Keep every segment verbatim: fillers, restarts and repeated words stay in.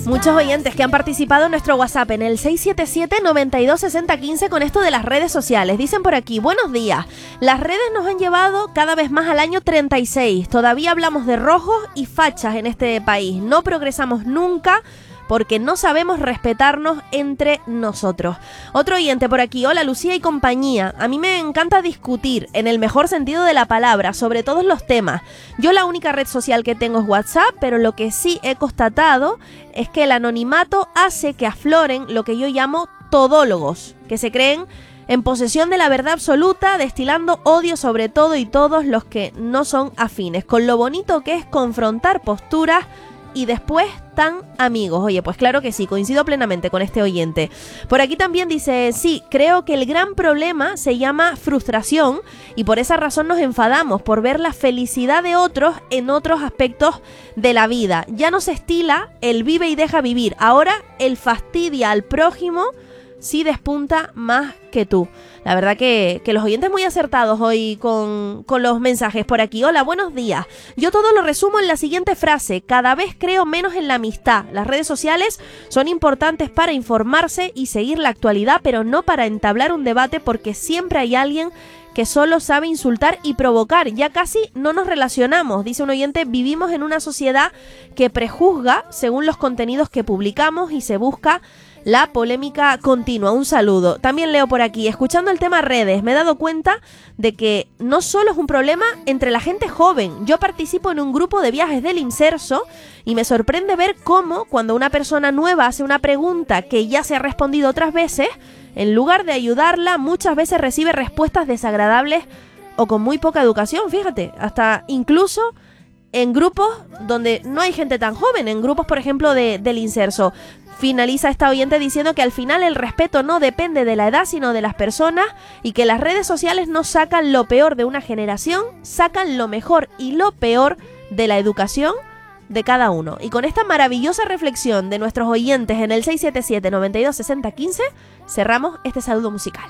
Muchos oyentes que han participado en nuestro WhatsApp en el seis siete siete, noventa y dos, sesenta, quince con esto de las redes sociales. Dicen por aquí, buenos días, las redes nos han llevado cada vez más al año treinta y seis. Todavía hablamos de rojos y fachas en este país. No progresamos nunca porque no sabemos respetarnos entre nosotros. Otro oyente por aquí, hola Lucía y compañía. A mí me encanta discutir, en el mejor sentido de la palabra, sobre todos los temas. Yo la única red social que tengo es WhatsApp, pero lo que sí he constatado es que el anonimato hace que afloren lo que yo llamo todólogos, que se creen en posesión de la verdad absoluta, destilando odio sobre todo y todos los que no son afines, con lo bonito que es confrontar posturas y después tan amigos. Oye, pues claro que sí, coincido plenamente con este oyente. Por aquí también dice, sí, creo que el gran problema se llama frustración y por esa razón nos enfadamos, por ver la felicidad de otros en otros aspectos de la vida. Ya no se estila el vive y deja vivir, ahora el fastidia al prójimo sí despunta más que tú. La verdad que, que los oyentes muy acertados hoy con, con los mensajes por aquí. Hola, buenos días. Yo todo lo resumo en la siguiente frase. Cada vez creo menos en la amistad. Las redes sociales son importantes para informarse y seguir la actualidad, pero no para entablar un debate porque siempre hay alguien que solo sabe insultar y provocar. Ya casi no nos relacionamos. Dice un oyente, vivimos en una sociedad que prejuzga según los contenidos que publicamos y se busca la polémica continua. Un saludo. También leo por aquí, escuchando el tema redes, me he dado cuenta de que no solo es un problema entre la gente joven. Yo participo en un grupo de viajes del Inserso y me sorprende ver cómo cuando una persona nueva hace una pregunta que ya se ha respondido otras veces, en lugar de ayudarla, muchas veces recibe respuestas desagradables o con muy poca educación, fíjate, hasta incluso en grupos donde no hay gente tan joven, en grupos, por ejemplo, de, del Inserso. Finaliza esta oyente diciendo que al final el respeto no depende de la edad, sino de las personas, y que las redes sociales no sacan lo peor de una generación, sacan lo mejor y lo peor de la educación de cada uno. Y con esta maravillosa reflexión de nuestros oyentes en el seis siete siete, noventa y dos, sesenta, quince, cerramos este saludo musical.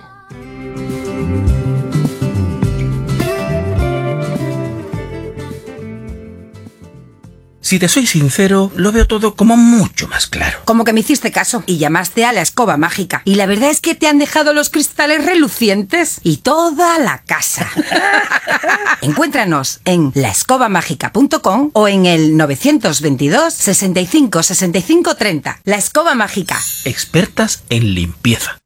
Si te soy sincero, lo veo todo como mucho más claro. Como que me hiciste caso y llamaste a la escoba mágica. Y la verdad es que te han dejado los cristales relucientes y toda la casa. Encuéntranos en la escoba mágica punto com o en el nueve dos dos, sesenta y cinco, sesenta y cinco, treinta. La Escoba Mágica. Expertas en limpieza.